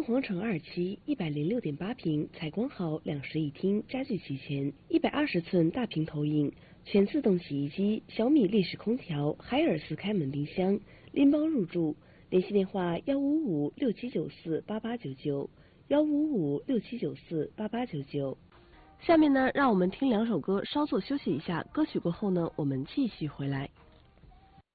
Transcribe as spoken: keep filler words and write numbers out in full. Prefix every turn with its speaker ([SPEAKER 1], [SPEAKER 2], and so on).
[SPEAKER 1] 皇城二期一百零六点八平，采光好，两室一厅，家具齐全，一百二十寸大屏投影，全自动洗衣机，小米立式空调，海尔斯开门冰箱，拎包入住。联系电话：幺五五六七九四八八九九，幺五五六七九四八八九九。下面呢，让我们听两首歌，稍作休息一下。歌曲过后呢，我们继续回来。